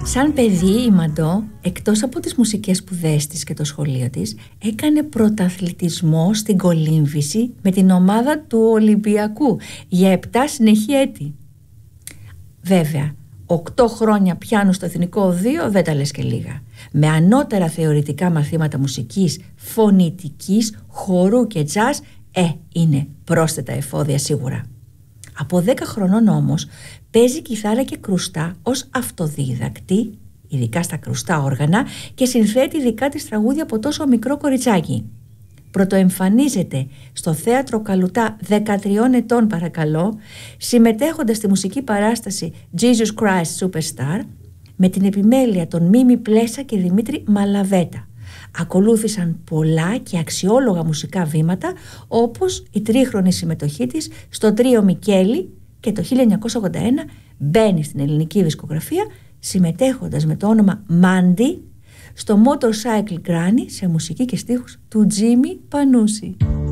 Σαν παιδί η Μαντό, εκτός από τις μουσικές σπουδές της και το σχολείο της, έκανε πρωταθλητισμό στην κολύμβηση με την ομάδα του Ολυμπιακού για 7 συνεχή έτη. Βέβαια, 8 χρόνια πιάνου στο Εθνικό Οδείο δεν τα λες και λίγα. Με ανώτερα θεωρητικά μαθήματα μουσικής, φωνητικής, χορού και τζάζ, είναι πρόσθετα εφόδια σίγουρα. Από 10 χρονών όμως παίζει κιθάρα και κρουστά ως αυτοδίδακτη, ειδικά στα κρουστά όργανα, και συνθέτει δικά της τραγούδια από τόσο μικρό κοριτσάκι. Πρωτοεμφανίζεται στο Θέατρο Καλουτά 13 ετών παρακαλώ, συμμετέχοντας στη μουσική παράσταση Jesus Christ Superstar με την επιμέλεια των Μίμη Πλέσα και Δημήτρη Μαλαβέτα. Ακολούθησαν πολλά και αξιόλογα μουσικά βήματα, όπως η τρίχρονη συμμετοχή της στο τρίο Μικέλη, και το 1981 μπαίνει στην ελληνική δισκογραφία συμμετέχοντας με το όνομα Μάντι στο Motorcycle Granny σε μουσική και στίχους του Τζίμι Πανούση.